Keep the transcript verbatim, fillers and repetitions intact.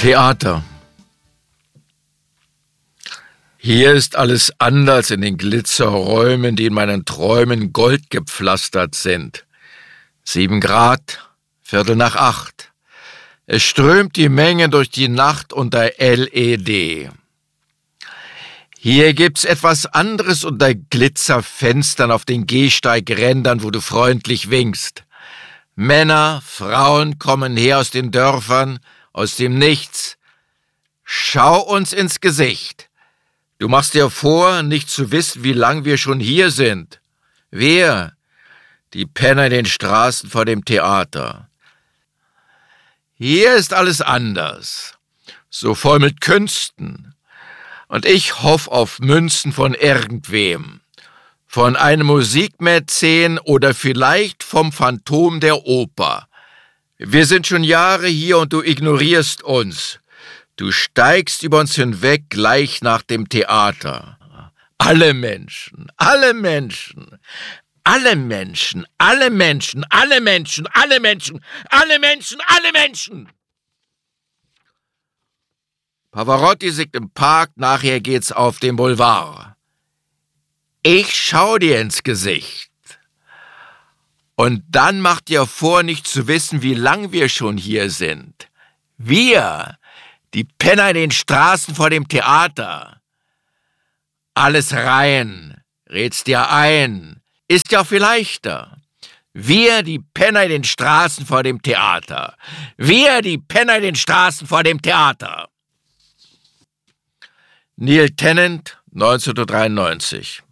Theater. Hier ist alles anders in den Glitzerräumen, die in meinen Träumen goldgepflastert sind. Sieben Grad, Viertel nach acht. Es strömt die Menge durch die Nacht unter L E D. Hier gibt's etwas anderes unter Glitzerfenstern auf den Gehsteigrändern, wo du freundlich winkst. Männer, Frauen kommen her aus den Dörfern, aus dem Nichts. Schau uns ins Gesicht. Du machst dir vor, nicht zu wissen, wie lang wir schon hier sind. Wir, die Penner in den Straßen vor dem Theater. Hier ist alles anders, so voll mit Künsten. Und ich hoff auf Münzen von irgendwem, von einem Musikmäzen oder vielleicht vom Phantom der Oper. Wir sind schon Jahre hier und du ignorierst uns. Du steigst über uns hinweg gleich nach dem Theater. Alle Menschen, alle Menschen, alle Menschen, alle Menschen, alle Menschen, alle Menschen, alle Menschen, alle Menschen. Pavarotti singt im Park, nachher geht's auf den Boulevard. Ich schau dir ins Gesicht. Und dann mach dir vor, nicht zu wissen, wie lang wir schon hier sind. Wir, die Penner in den Straßen vor dem Theater. Alles rein, red's dir ein, ist ja viel leichter. Wir, die Penner in den Straßen vor dem Theater. Wir, die Penner in den Straßen vor dem Theater. Neil Tennant, neunzehnhundertdreiundneunzig.